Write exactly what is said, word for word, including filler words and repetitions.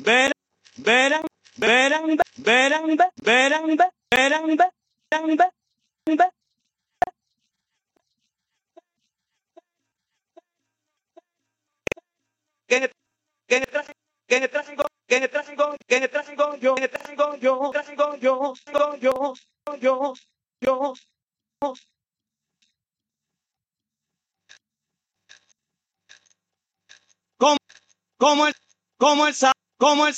verán, verán, verán, verán, verán, verán, verán, verán, que que traigo, que traigo, que traigo, que traigo yo, que traigo yo, traigo yo, traigo yo, yo, yo, yo. Como, como el, como el, sa- como el